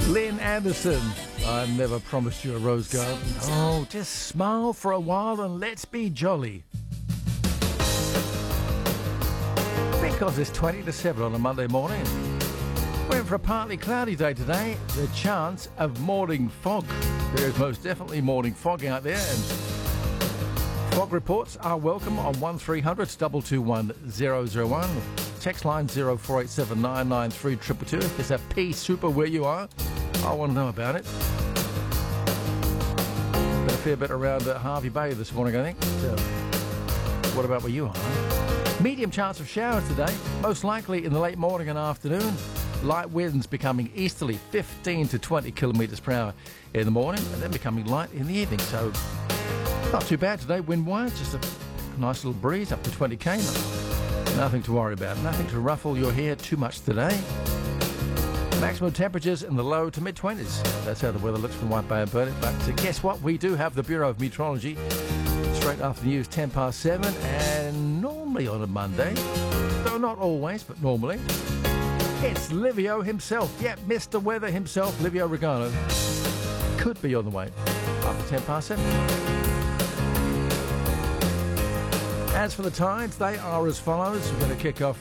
Lynn Anderson, I never promised you a rose garden. Oh, just smile for a while and let's be jolly. Because it's 20 to 7 on a Monday morning. We're in for a partly cloudy day today. The chance of morning fog. There is most definitely morning fog out there, and fog reports are welcome on 1300 221 001. Text line 0487 993 222. If there's a pea super where you are, I want to know about it. Been a fair bit around Harvey Bay this morning, I think. So, what about where you are? Medium chance of showers today, most likely in the late morning and afternoon. Light winds becoming easterly, 15 to 20 kilometres per hour in the morning, and then becoming light in the evening. So, not too bad today, wind-wise. Just a nice little breeze up to 20 km. Nothing to worry about. Nothing to ruffle your hair too much today. Maximum temperatures in the low to mid-20s. That's how the weather looks from White Bay and Burnett. But guess what? We do have the Bureau of Meteorology straight after the news, 10 past 7, and normally on a Monday, though not always, but normally, it's Livio himself. Yep, Mr. Weather himself, Livio Regano, could be on the way after 10 past 7. As for the tides, they are as follows. We're going to kick off